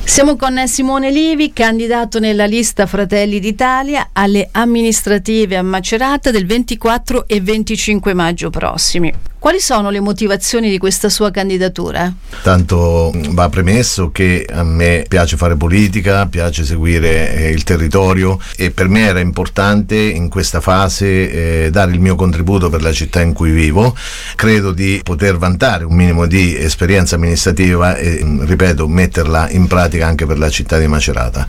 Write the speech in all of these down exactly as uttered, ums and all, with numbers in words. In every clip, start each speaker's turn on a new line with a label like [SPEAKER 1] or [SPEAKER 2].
[SPEAKER 1] Siamo con Simone Livi, candidato nella lista Fratelli d'Italia alle amministrative a Macerata del ventiquattro e venticinque maggio prossimi. Quali sono le motivazioni di questa sua candidatura?
[SPEAKER 2] Tanto va premesso che a me piace fare politica, piace seguire eh, il territorio, e per me era importante in questa fase eh, dare il mio contributo per la città in cui vivo. Credo di poter vantare un minimo di esperienza amministrativa e, ripeto, metterla in pratica anche per la città di Macerata.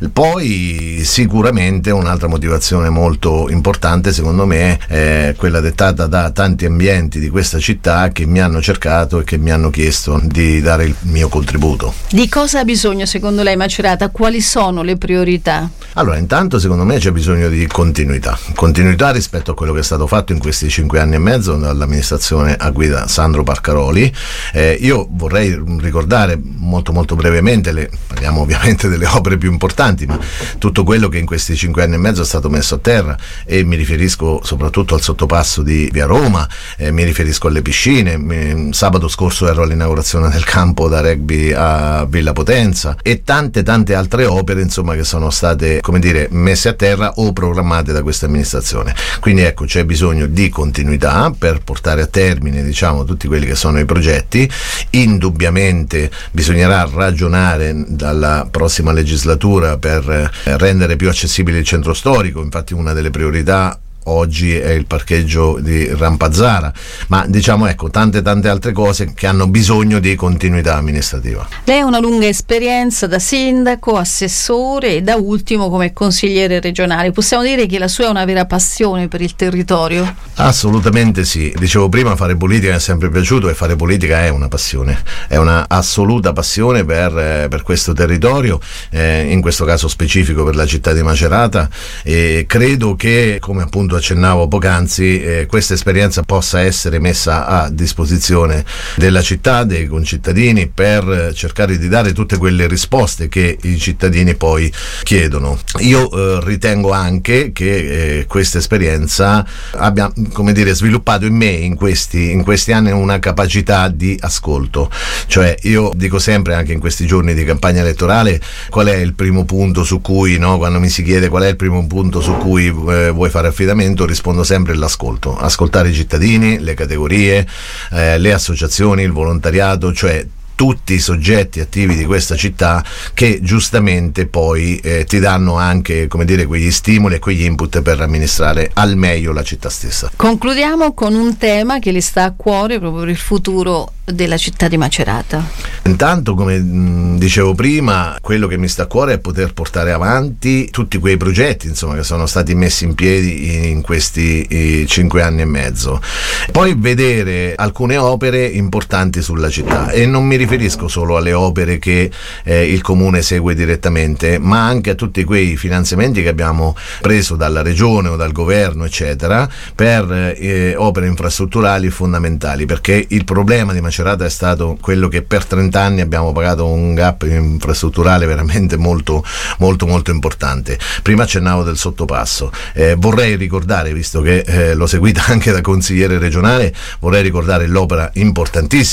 [SPEAKER 2] Poi sicuramente un'altra motivazione molto importante secondo me è quella dettata da tanti ambienti di questa città che mi hanno cercato e che mi hanno chiesto di dare il mio contributo.
[SPEAKER 1] Di cosa ha bisogno secondo lei Macerata? Quali sono le priorità?
[SPEAKER 2] Allora, intanto secondo me c'è bisogno di continuità continuità rispetto a quello che è stato fatto in questi cinque anni e mezzo dall'amministrazione a guida Sandro Parcaroli. Eh, io vorrei ricordare molto molto brevemente, le, parliamo ovviamente delle opere più importanti, ma tutto quello che in questi cinque anni e mezzo è stato messo a terra, e mi riferisco soprattutto al sottopasso di Via Roma, eh, mi riferisco alle piscine. Mi, sabato scorso ero all'inaugurazione del campo da rugby a Villa Potenza, e tante tante altre opere insomma che sono state, come dire, messe a terra o programmate da questa amministrazione. Quindi ecco, c'è bisogno di continuità per portare a termine, diciamo, tutti quelli che sono i progetti. Indubbiamente bisognerà ragionare dalla prossima legislatura per rendere più accessibile il centro storico. Infatti una delle priorità oggi è il parcheggio di Rampazzara, ma diciamo ecco tante tante altre cose che hanno bisogno di continuità amministrativa.
[SPEAKER 1] Lei ha una lunga esperienza da sindaco, assessore e da ultimo come consigliere regionale. Possiamo dire che la sua è una vera passione per il territorio?
[SPEAKER 2] Assolutamente sì, dicevo prima, fare politica mi è sempre piaciuto, e fare politica è una passione, è una assoluta passione per, eh, per questo territorio, eh, in questo caso specifico per la città di Macerata, e credo che, come appunto accennavo poc'anzi, eh, questa esperienza possa essere messa a disposizione della città, dei concittadini, per cercare di dare tutte quelle risposte che i cittadini poi chiedono. Io eh, ritengo anche che eh, questa esperienza abbia, come dire, sviluppato in me in questi, in questi anni una capacità di ascolto. Cioè, io dico sempre, anche in questi giorni di campagna elettorale, qual è il primo punto su cui, no, quando mi si chiede qual è il primo punto su cui eh, vuoi fare affidamento, rispondo sempre l'ascolto, ascoltare i cittadini, le categorie, eh, le associazioni, il volontariato, cioè tutti i soggetti attivi di questa città che giustamente poi eh, ti danno anche, come dire, quegli stimoli e quegli input per amministrare al meglio la città stessa.
[SPEAKER 1] Concludiamo con un tema che le sta a cuore proprio per il futuro della città di Macerata.
[SPEAKER 2] Intanto, come mh, dicevo prima, quello che mi sta a cuore è poter portare avanti tutti quei progetti insomma che sono stati messi in piedi in questi eh, cinque anni e mezzo. Poi vedere alcune opere importanti sulla città, e non mi riferisco solo alle opere che eh, il comune segue direttamente, ma anche a tutti quei finanziamenti che abbiamo preso dalla regione o dal governo eccetera per eh, opere infrastrutturali fondamentali, perché il problema di Macerata è stato quello che per trenta anni abbiamo pagato un gap infrastrutturale veramente molto molto molto importante. Prima accennavo del sottopasso, eh, vorrei ricordare, visto che eh, l'ho seguita anche da consigliere regionale, vorrei ricordare l'opera importantissima